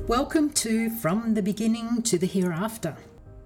Welcome to From the Beginning to the Hereafter.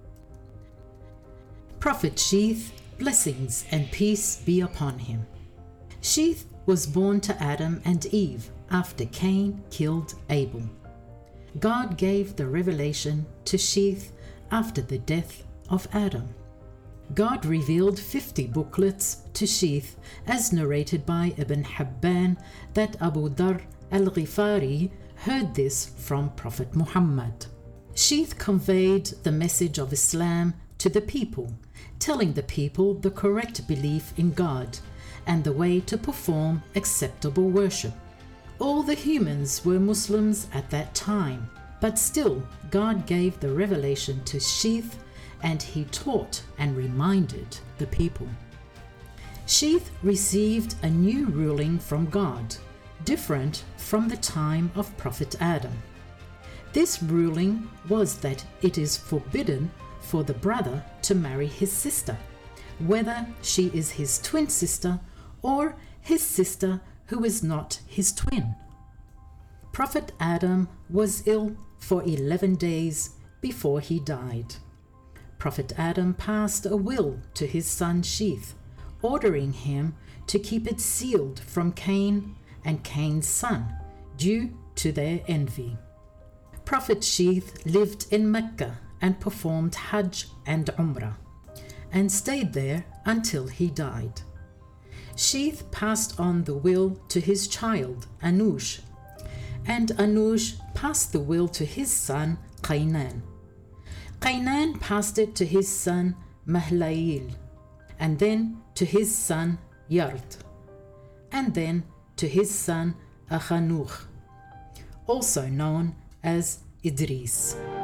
Prophet Sheeth, blessings and peace be upon him. Sheeth was born to Adam and Eve after Cain killed Abel. God gave the revelation to Sheeth after the death of Adam. God revealed 50 booklets to Sheeth, as narrated by Ibn Hibban, that Abu Dharr al-Ghifari heard this from Prophet Muhammad. Sheeth conveyed the message of Islam to the people, telling the people the correct belief in God and the way to perform acceptable worship. All the humans were Muslims at that time, but still God gave the revelation to Sheeth and he taught and reminded the people. Sheeth received a new ruling from God, different from the time of Prophet Adam. This ruling was that it is forbidden for the brother to marry his sister, whether she is his twin sister or his sister who is not his twin. Prophet Adam was ill for 11 days before he died. Prophet Adam passed a will to his son Sheeth, ordering him to keep it sealed from Cain and Cain's son, due to their envy. Prophet Sheeth lived in Mecca and performed Hajj and Umrah, and stayed there until he died. Sheeth passed on the will to his child, Anush, and Anush passed the will to his son, Qaynan. Qaynan passed it to his son, Mahlayil, and then to his son, Yard, and then to his son Akhanuch, also known as Idris.